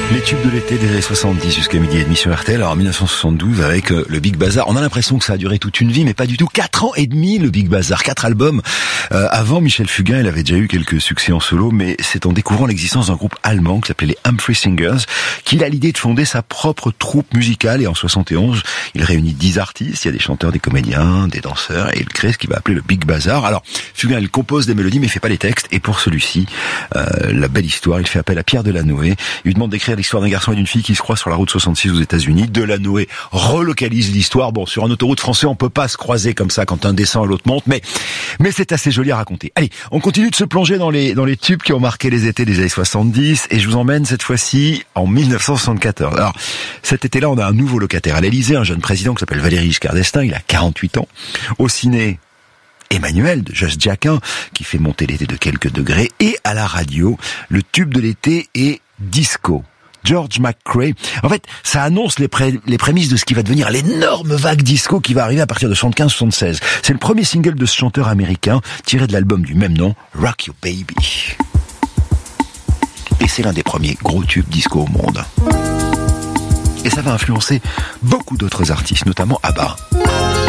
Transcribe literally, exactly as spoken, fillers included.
Les tubes de l'été des années soixante-dix jusqu'à midi et demi sur R T L. Alors en dix-neuf cent soixante-douze avec euh, le Big Bazar. On a l'impression que ça a duré toute une vie, mais pas du tout. Quatre ans et demi le Big Bazar, quatre albums. Euh, avant Michel Fugain, il avait déjà eu quelques succès en solo, mais c'est en découvrant l'existence d'un groupe allemand qui s'appelait les Humphrey Singers qu'il a l'idée de fonder sa propre troupe musicale. Et en soixante et onze, il réunit dix artistes. Il y a des chanteurs, des comédiens, des danseurs, et il crée ce qu'il va appeler le Big Bazar. Alors Fugain, il compose des mélodies, mais il fait pas les textes. Et pour celui-ci, euh, la belle histoire, il fait appel à Pierre Delanoë. Il lui demande d'écrire l'histoire d'un garçon et d'une fille qui se croisent sur la route soixante-six aux États-Unis. Delanoë relocalise l'histoire. Bon, sur un autoroute français, on peut pas se croiser comme ça quand un descend et l'autre monte, mais mais c'est assez joli à raconter. Allez, on continue de se plonger dans les dans les tubes qui ont marqué les étés des années soixante-dix, et je vous emmène cette fois-ci en dix-neuf cent soixante-quatorze. Alors, cet été-là, on a un nouveau locataire à l'Élysée, un jeune président qui s'appelle Valéry Giscard d'Estaing. Il a quarante-huit ans. Au ciné, Emmanuel de Just Jacquin qui fait monter l'été de quelques degrés, et à la radio, le tube de l'été est Disco. George McCrae. En fait, ça annonce les, pré- les prémices de ce qui va devenir l'énorme vague disco qui va arriver à partir de soixante-quinze soixante-seize. C'est le premier single de ce chanteur américain tiré de l'album du même nom, Rock You Baby. Et c'est l'un des premiers gros tubes disco au monde. Et ça va influencer beaucoup d'autres artistes, notamment ABBA.